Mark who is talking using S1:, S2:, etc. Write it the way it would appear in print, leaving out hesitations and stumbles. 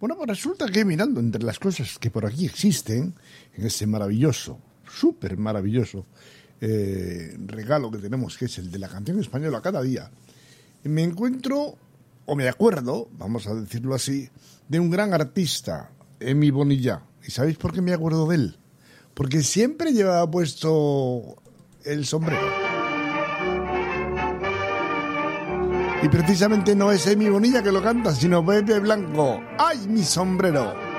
S1: Bueno, pues resulta que mirando entre las cosas que por aquí existen, en ese maravilloso, súper maravilloso regalo que tenemos, que es el de la canción española cada día, me encuentro, o me acuerdo, vamos a decirlo así, de un gran artista, Emi Bonilla. ¿Y sabéis por qué me acuerdo de él? Porque siempre llevaba puesto el sombrero. Y precisamente no es Emi Bonilla que lo canta, sino Pepe Blanco. ¡Ay, mi sombrero!